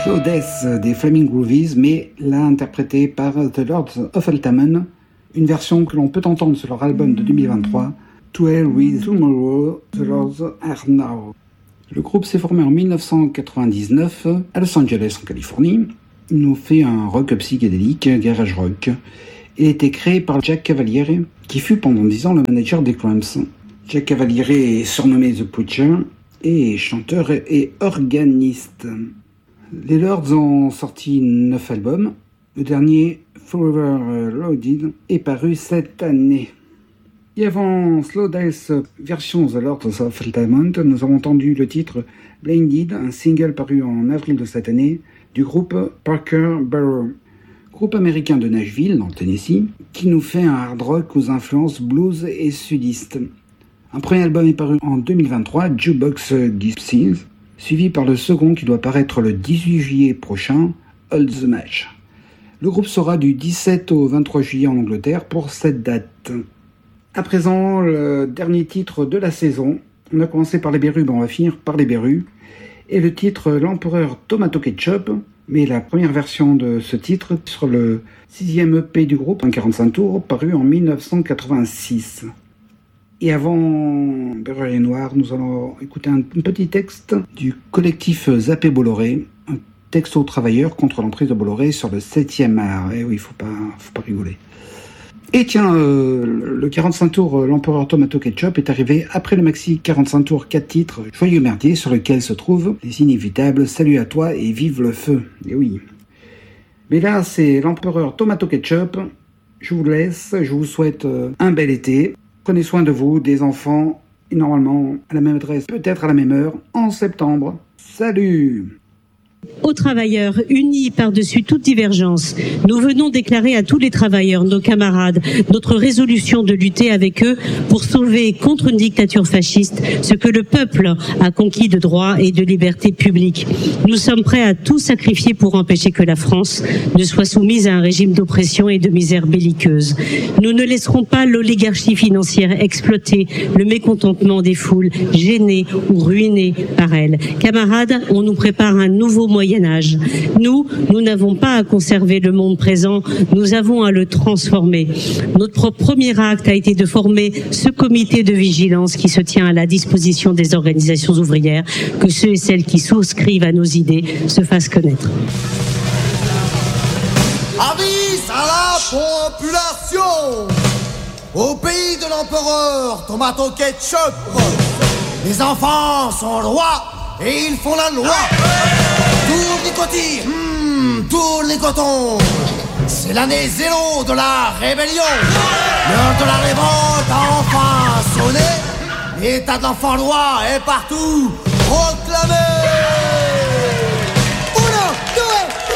Slow Death des Flaming Groovies, mais là interprété par The Lords of Altamont, une version que l'on peut entendre sur leur album de 2023, To Hell With Tomorrow, The Lords Are Now. Le groupe s'est formé en 1999 à Los Angeles, en Californie. Il nous fait un rock psychédélique, garage rock. Il a été créé par Jack Cavaliere, qui fut pendant 10 ans le manager des Cramps. Jack Cavaliere est surnommé The Preacher et chanteur et organiste. Les Lords ont sorti 9 albums. Le dernier, Forever Loaded, est paru cette année. Et avant Slow Death version The Lords of Altamont, nous avons entendu le titre Blinded, un single paru en avril de cette année, du groupe Parker Barrow, groupe américain de Nashville, dans le Tennessee, qui nous fait un hard rock aux influences blues et sudistes. Un premier album est paru en 2023, Jukebox Gypsies, suivi par le second qui doit paraître le 18 juillet prochain, All the Match. Le groupe sera du 17 au 23 juillet en Angleterre pour cette date. À présent, le dernier titre de la saison. On a commencé par les Berus, on va finir par les Berus. Et le titre L'Empereur Tomato Ketchup, mais la première version de ce titre sur le 6e EP du groupe, un 45 tours, paru en 1986. Et avant Berus et Noir, nous allons écouter un petit texte du collectif Zappé Bolloré, un texte aux travailleurs contre l'emprise de Bolloré sur le 7e art. Eh oui, faut pas rigoler. Et tiens, le 45 tours L'Empereur Tomato Ketchup est arrivé après le maxi 45 tours 4 titres Joyeux Merdier, sur lequel se trouvent les inévitables Salut à toi et Vive le feu. Et oui. Mais là, c'est L'Empereur Tomato Ketchup. Je vous laisse, je vous souhaite un bel été. Prenez soin de vous, des enfants, et normalement à la même adresse, peut-être à la même heure, en septembre. Salut! Aux travailleurs, unis par-dessus toute divergence, nous venons déclarer à tous les travailleurs, nos camarades, notre résolution de lutter avec eux pour sauver contre une dictature fasciste ce que le peuple a conquis de droits et de libertés publiques. Nous sommes prêts à tout sacrifier pour empêcher que la France ne soit soumise à un régime d'oppression et de misère belliqueuse. Nous ne laisserons pas l'oligarchie financière exploiter le mécontentement des foules, gênées ou ruinées par elle. Camarades, on nous prépare un nouveau Moyen-Âge. Nous n'avons pas à conserver le monde présent, nous avons à le transformer. Notre premier acte a été de former ce comité de vigilance qui se tient à la disposition des organisations ouvrières, que ceux et celles qui souscrivent à nos idées se fassent connaître. Avis à la population! Au pays de l'empereur Tomato Ketchup, les enfants sont rois et ils font la loi. Tourne tourne les cotons. C'est l'année zéro de la rébellion. L'heure de la révolte a enfin sonné. L'état de l'enfant loi est partout proclamé.